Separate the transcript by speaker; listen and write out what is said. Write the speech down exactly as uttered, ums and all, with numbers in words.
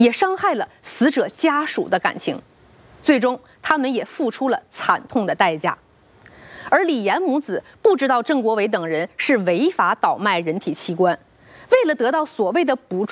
Speaker 1: 也伤害了死者家属的感情，最终他们也付出了惨痛的代价。而李岩母子不知道郑国伟等人是违法倒卖人体器官，为了得到所谓的补助。